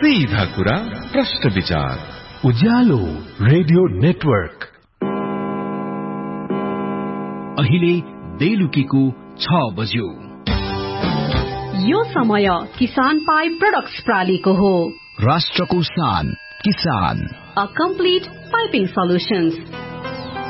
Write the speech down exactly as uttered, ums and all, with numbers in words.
सीधा कुरा प्रश्न विचार उज्यालो रेडियो नेटवर्क। अहिले बेलुकीको छ बज्यो। यो समय किसान पाइप प्रोडक्ट्स प्रालीको हो। राष्ट्रको शान किसान। A complete piping solutions.